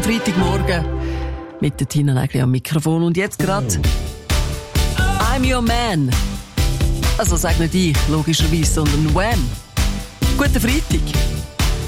Freitagmorgen mit der Tina Nägeli am Mikrofon. Und jetzt gerade I'm Your Man. Also sag nicht ich, logischerweise, sondern Wham. Guten Freitag.